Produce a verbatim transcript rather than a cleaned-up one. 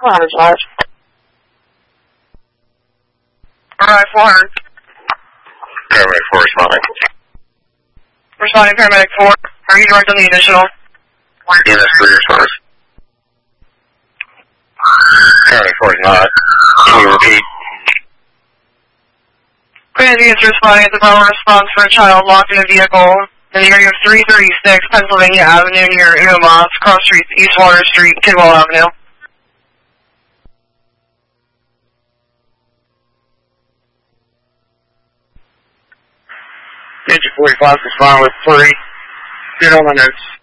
Paramedic five. Alright, four hundred. Paramedic four responding. Responding paramedic four. Are you direct on the initial? E M S three responds. Paramedic four is not. Can you repeat? Grenadier is responding at the power response for a child locked in a vehicle in the area of three thirty-six Pennsylvania Avenue near Umas, cross streets East Water Street, Kidwell Avenue. Engine forty-five respond with three. Get on my notes.